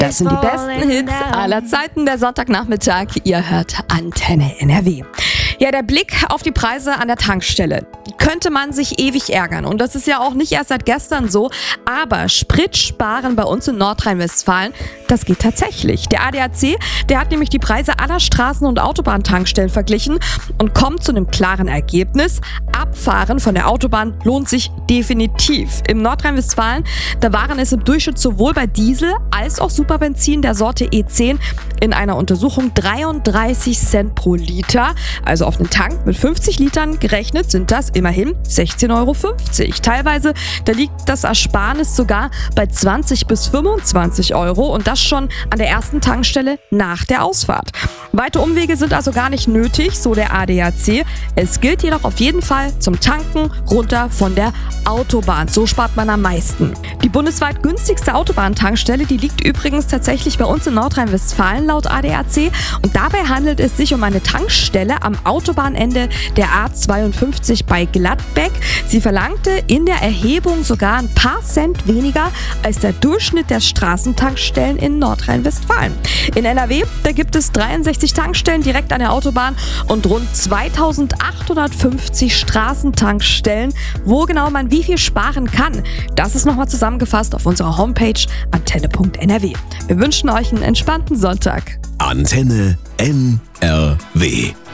Das sind die besten Hits aller Zeiten, der Sonntagnachmittag. Ihr hört Antenne NRW. Ja, der Blick auf die Preise an der Tankstelle. Könnte man sich ewig ärgern. Und das ist ja auch nicht erst seit gestern so. Aber Sprit sparen bei uns in Nordrhein-Westfalen, das geht tatsächlich. Der ADAC, der hat nämlich die Preise aller Straßen- und Autobahntankstellen verglichen und kommt zu einem klaren Ergebnis. Abfahren von der Autobahn lohnt sich definitiv. Im Nordrhein-Westfalen, da waren es im Durchschnitt sowohl bei Diesel als auch Superbenzin der Sorte E10 in einer Untersuchung 33 Cent pro Liter. Also auf einen Tank mit 50 Litern gerechnet sind das immerhin 16,50 Euro. Teilweise, da liegt das Ersparnis sogar bei 20 bis 25 Euro und das schon an der ersten Tankstelle nach der Ausfahrt. Weite Umwege sind also gar nicht nötig, so der ADAC. Es gilt jedoch auf jeden Fall zum Tanken runter von der Autobahn. So spart man am meisten. Die bundesweit günstigste Autobahntankstelle, die liegt übrigens tatsächlich bei uns in Nordrhein-Westfalen laut ADAC. Und dabei handelt es sich um eine Tankstelle am Autobahnende der A52 bei Gladbeck. Sie verlangte in der Erhebung sogar ein paar Cent weniger als der Durchschnitt der Straßentankstellen in Nordrhein-Westfalen. In NRW, da gibt es 63 Tankstellen direkt an der Autobahn und rund 2850 Straßentankstellen. Wo genau man wie viel sparen kann, das ist nochmal zusammengefasst auf unserer Homepage antenne.nrw. Wir wünschen euch einen entspannten Sonntag. Antenne NRW.